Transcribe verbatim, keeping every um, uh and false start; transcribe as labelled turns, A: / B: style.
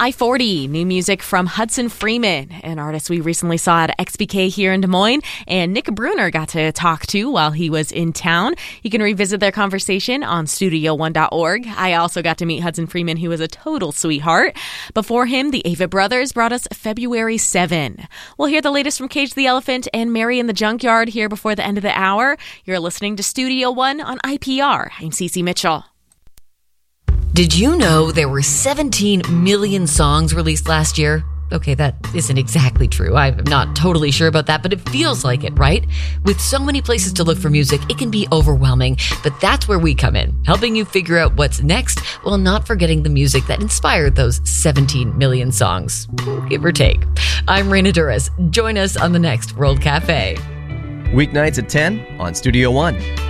A: I forty, new music from Hudson Freeman, an artist we recently saw at X B K here in Des Moines, and Nick Bruner got to talk to while he was in town. You can revisit their conversation on studio one dot org. I also got to meet Hudson Freeman, who was a total sweetheart. Before him, the Avett Brothers brought us February seventh. We'll hear the latest from Cage the Elephant and Mary in the Junkyard here before the end of the hour. You're listening to Studio One on I P R. I'm Cece Mitchell.
B: Did you know there were seventeen million songs released last year? Okay, that isn't exactly true. I'm not totally sure about that, but it feels like it, right? With so many places to look for music, it can be overwhelming, but that's where we come in, helping you figure out what's next while not forgetting the music that inspired those seventeen million songs, give or take. I'm Raina Duras. Join us on the next World Cafe.
C: Weeknights at ten on Studio One.